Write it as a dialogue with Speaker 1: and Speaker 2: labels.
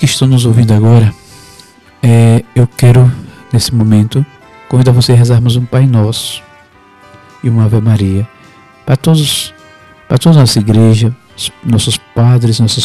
Speaker 1: que estão nos ouvindo agora, eu quero, nesse momento, convidar você a rezarmos um Pai Nosso e uma Ave Maria para toda a nossa igreja, nossos padres, nossos